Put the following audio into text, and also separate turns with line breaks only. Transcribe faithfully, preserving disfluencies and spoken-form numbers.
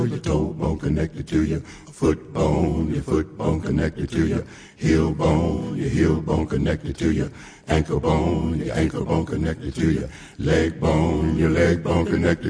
Your toe bone connected to your foot bone, your foot bone connected to your heel bone, your heel bone connected to your ankle bone, your ankle bone connected to your leg bone, your leg bone connected